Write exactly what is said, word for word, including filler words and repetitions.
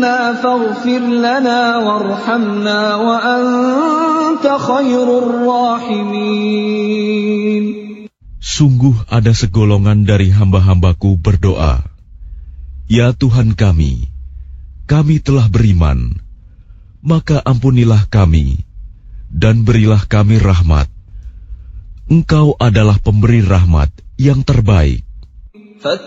عَصَيْنَا فَاغْفِرْ لَنَا وَارْحَمْنَا وَأَنْتَ خَيْرُ الرَّاحِمِينَ. Sungguh ada segolongan dari hamba-hambaku berdoa, Ya Tuhan kami, kami telah beriman, maka ampunilah kami, dan berilah kami rahmat. Engkau adalah pemberi rahmat yang terbaik.